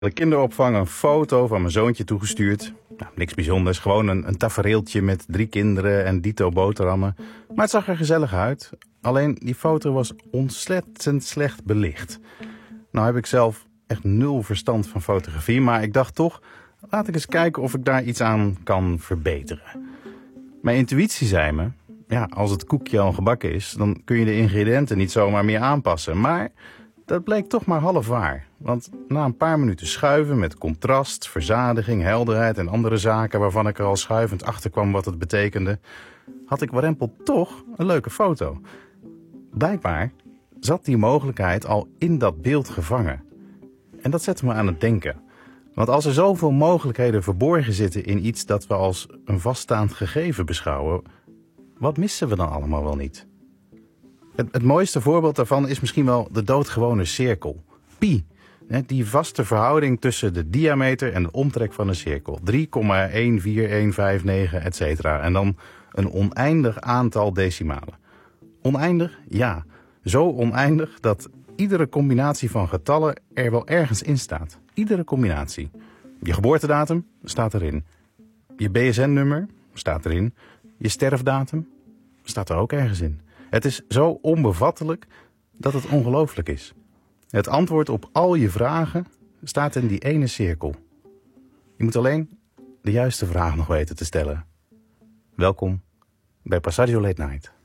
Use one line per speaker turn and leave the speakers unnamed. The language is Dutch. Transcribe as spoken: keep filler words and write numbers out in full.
De kinderopvang een foto van mijn zoontje toegestuurd. Nou, niks bijzonders, gewoon een, een tafereeltje met drie kinderen en dito boterhammen. Maar het zag er gezellig uit. Alleen die foto was ontzettend slecht belicht. Nou heb ik zelf echt nul verstand van fotografie, maar ik dacht toch, laat ik eens kijken of ik daar iets aan kan verbeteren. Mijn intuïtie zei me, ja, als het koekje al gebakken is, dan kun je de ingrediënten niet zomaar meer aanpassen. Maar dat bleek toch maar half waar. Want na een paar minuten schuiven met contrast, verzadiging, helderheid en andere zaken waarvan ik er al schuivend achter kwam wat het betekende, had ik warempel toch een leuke foto. Blijkbaar zat die mogelijkheid al in dat beeld gevangen. En dat zette me aan het denken. Want als er zoveel mogelijkheden verborgen zitten in iets dat we als een vaststaand gegeven beschouwen, wat missen we dan allemaal wel niet? Het, het mooiste voorbeeld daarvan is misschien wel de doodgewone cirkel. Pi, die vaste verhouding tussen de diameter en de omtrek van een cirkel. drie komma een vier een vijf negen, et cetera. En dan een oneindig aantal decimalen. Oneindig? Ja. Zo oneindig dat iedere combinatie van getallen er wel ergens in staat. Iedere combinatie. Je geboortedatum staat erin. Je B S N-nummer staat erin. Je sterfdatum staat er ook ergens in. Het is zo onbevattelijk dat het ongelooflijk is. Het antwoord op al je vragen staat in die ene cirkel. Je moet alleen de juiste vraag nog weten te stellen. Welkom bij Passaggio Late Night.